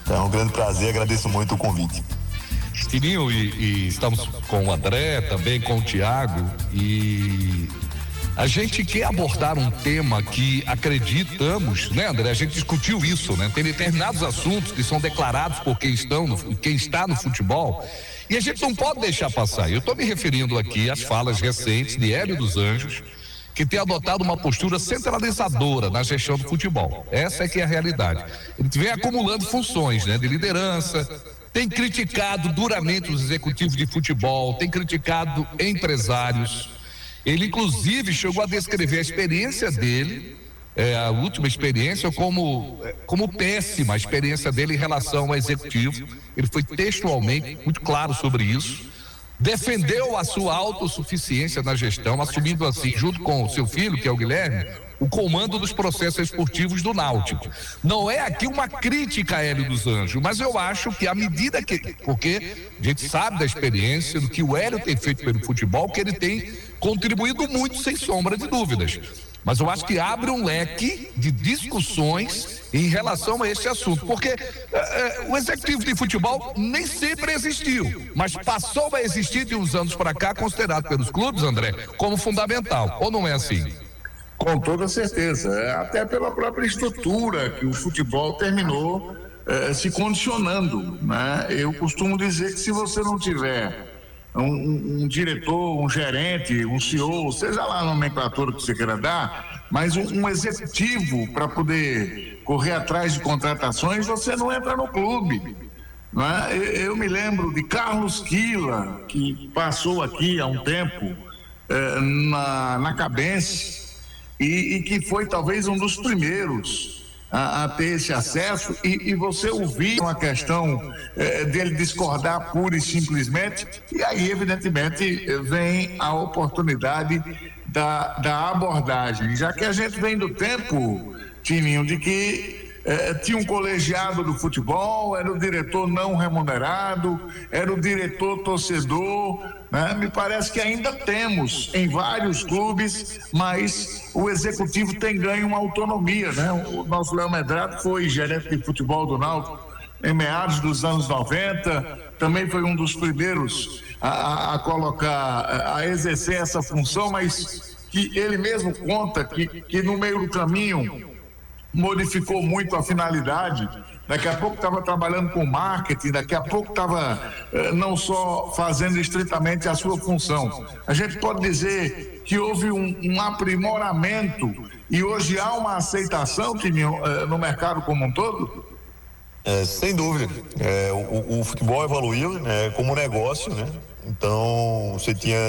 Então é um grande prazer, agradeço muito o convite. Tininho, e estamos com o André, também com o Thiago, e a gente quer abordar um tema que acreditamos, né, André? A gente discutiu isso, né? Tem determinados assuntos que são declarados por quem está no futebol, e a gente não pode deixar passar. Eu estou me referindo aqui às falas recentes de Hélio dos Anjos, que tem adotado uma postura centralizadora na gestão do futebol. Essa é que é a realidade. Ele vem acumulando funções, né, de liderança, tem criticado duramente os executivos de futebol, tem criticado empresários. Ele, inclusive, chegou a descrever a experiência dele, a última experiência, como péssima a experiência dele em relação ao executivo. Ele foi textualmente muito claro sobre isso. Defendeu a sua autossuficiência na gestão, assumindo assim, junto com o seu filho, que é o Guilherme, o comando dos processos esportivos do Náutico. Não é aqui uma crítica a Hélio dos Anjos, mas eu acho que à medida que, porque a gente sabe da experiência, do que o Hélio tem feito pelo futebol, que ele tem contribuído muito, sem sombra de dúvidas. Mas eu acho que abre um leque de discussões em relação a esse assunto, porque o executivo de futebol nem sempre existiu, mas passou a existir de uns anos para cá, considerado pelos clubes, André, como fundamental, ou não é assim? Com toda certeza, até pela própria estrutura que o futebol terminou se condicionando, né? Eu costumo dizer que se você não tiver um diretor, um gerente, um CEO, seja lá a nomenclatura que você queira dar, mas um executivo para poder correr atrás de contratações, você não entra no clube. Não é? Eu me lembro de Carlos Quila, que passou aqui há um tempo na Cabense, e que foi talvez um dos primeiros a ter esse acesso, e você ouvir uma questão dele discordar pura e simplesmente, e aí evidentemente vem a oportunidade da abordagem, já que a gente vem do tempo, Tininho, de que tinha um colegiado do futebol, era o diretor não remunerado, era o diretor torcedor, né? Me parece que ainda temos em vários clubes, mas o executivo tem ganho uma autonomia, né? O nosso Léo Medrado foi gerente de futebol do Náutico em meados dos anos 90, também foi um dos primeiros a colocar, a exercer essa função, mas que ele mesmo conta que no meio do caminho modificou muito a finalidade. Daqui a pouco estava trabalhando com marketing, daqui a pouco estava não só fazendo estritamente a sua função. A gente pode dizer que houve um aprimoramento e hoje há uma aceitação, Tininho, no mercado como um todo? Sem dúvida. O futebol evoluiu, né, como negócio, né? Então você tinha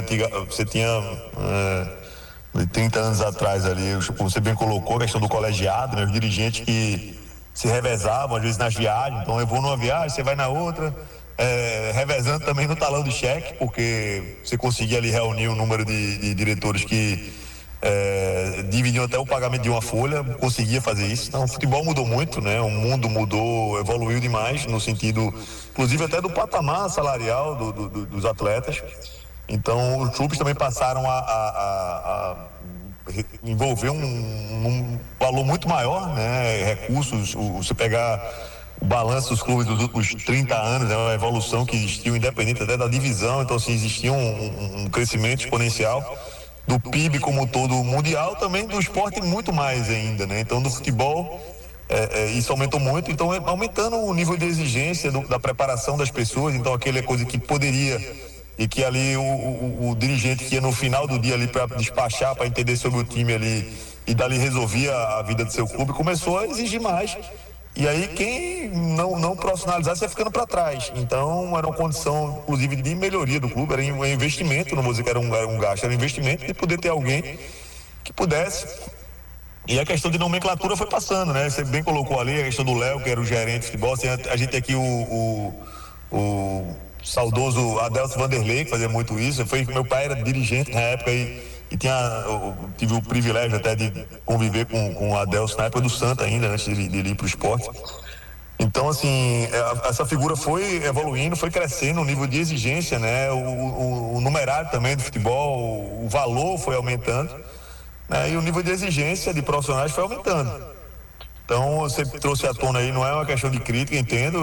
30 anos atrás ali, você bem colocou a questão do colegiado, né? Os dirigentes que se revezavam às vezes nas viagens, então eu vou numa viagem, você vai na outra, revezando também no talão de cheque, porque você conseguia ali reunir um número de diretores que dividiam até o pagamento de uma folha, conseguia fazer isso. Então o futebol mudou muito, né? O mundo mudou, evoluiu demais no sentido, inclusive até do patamar salarial dos atletas. Então os clubes também passaram a envolver um valor muito maior, né? Recursos, você pegar o balanço dos clubes dos últimos 30 anos, é uma evolução que existiu independente até da divisão, então assim, existia um crescimento exponencial do PIB como todo mundial, também do esporte muito mais ainda, né? Então do futebol isso aumentou muito, então aumentando o nível de exigência da preparação das pessoas, então aquela coisa que poderia, e que ali o dirigente que ia no final do dia ali para despachar, para entender sobre o time ali e dali resolvia a vida do seu clube, começou a exigir mais. E aí quem não profissionalizasse ia ficando para trás. Então era uma condição, inclusive, de melhoria do clube, era um investimento, não vou dizer que era um gasto, era um investimento de poder ter alguém que pudesse. E a questão de nomenclatura foi passando, né? Você bem colocou ali a questão do Léo, que era o gerente de futebol, assim, a gente tem aqui o saudoso Adelso Vanderlei, que fazia muito isso. Meu pai era dirigente na época e tive o privilégio até de conviver com o Adelso na época do Santa ainda, antes de ir para o esporte. Então, assim, essa figura foi evoluindo, foi crescendo o nível de exigência, né? O numerário também do futebol, o valor foi aumentando, né? E o nível de exigência de profissionais foi aumentando. Então, você trouxe à tona aí, não é uma questão de crítica, entendo.